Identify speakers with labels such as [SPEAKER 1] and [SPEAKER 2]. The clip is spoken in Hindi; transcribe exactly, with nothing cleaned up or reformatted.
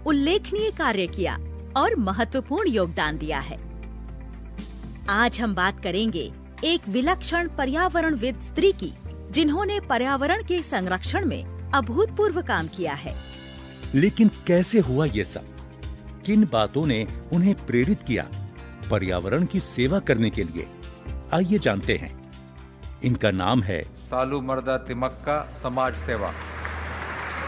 [SPEAKER 1] उल्लेखनीय कार्य किया और महत्वपूर्ण योगदान दिया है। आज हम बात करेंगे एक विलक्षण पर्यावरणविद स्त्री की, जिन्होंने पर्यावरण के संरक्षण में अभूतपूर्व काम किया है।
[SPEAKER 2] लेकिन कैसे हुआ ये सब? किन बातों ने उन्हें प्रेरित किया पर्यावरण की सेवा करने के लिए? आइए जानते हैं। इनका नाम है
[SPEAKER 3] सालू मर्दा तिमक्का समाज सेवा।